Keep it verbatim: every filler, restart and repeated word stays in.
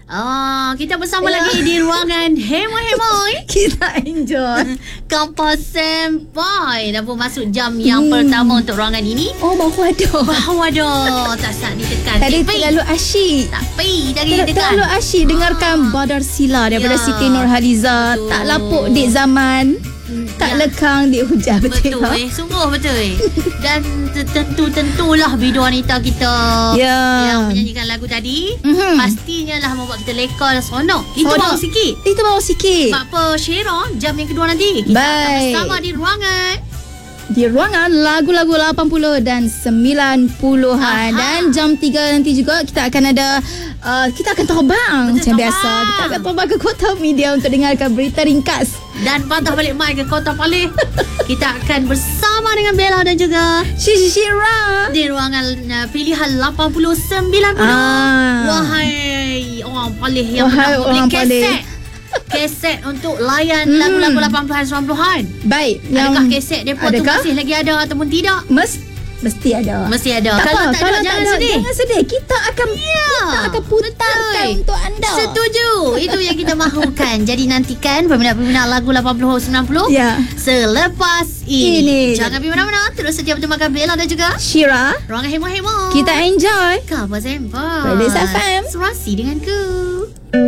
Ah, kita bersama Ya. lagi di ruangan Hemoi-Hemoi. Kita enjoy. Kampus Senpai. Dah pun masuk jam yang Hmm. pertama untuk ruangan ini. Oh, bahu ada. Bahawa dah tak sat ditekan. Tadi Eh, Pi. terlalu asyik. Tak pi tadi Ter- ditekan. Terlalu asyik dengarkan Badar Sila daripada Ya. Siti Nurhaliza. Betul. Tak lapuk dek zaman. Tak Ya. lekang dek hujan. Betul tak? eh, sungguh betul eh. Dan tentu-tentulah video wanita kita Ya. yang menyanyikan lagu tadi, Mhm. pastinya lah membuat kita leka dan seronok. Itu Seronok. baru sikit. Itu baru sikit. Mak apa Syera jam yang kedua nanti kita akan Baik. bersama di ruangan. Di ruangan lagu-lagu lapan puluh dan sembilan puluhan. Aha. Dan jam tiga nanti juga kita akan ada uh, kita akan terbang Betul, macam terbang. biasa. Kita akan terbang ke Kota Media untuk dengarkan berita ringkas. Dan patah balik mic ke Kota Palih. Kita akan bersama dengan Bella dan juga Shishi Shira. di ruangan uh, pilihan lapan puluh sembilan puluh. Ah. Wahai orang Palih yang Wahai pernah orang membeli Palih. keset. Keset untuk layan Hmm. lagu-lagu lapan puluhan sembilan puluhan. Baik. Adakah keset mereka tu adakah? masih lagi ada ataupun tidak? Mes, mesti ada. Mesti ada. Tak Kalau apa, tak kalau ada, tak jangan ada, sedih. Jangan sedih. Kita akan kita akan putarkan Betul. untuk anda. Setuju. Itu yang kita mahukan. Jadi nantikan peminat-peminat lagu lapan puluh sembilan puluh Ya. selepas ini. Ini. Jangan pergi mana-mana. Terus setia bersama Bella dan juga Shira. Ruangan Hemo-Hemo. Kita enjoy. Kabar Senpai. Playlist F M. Serasi denganku.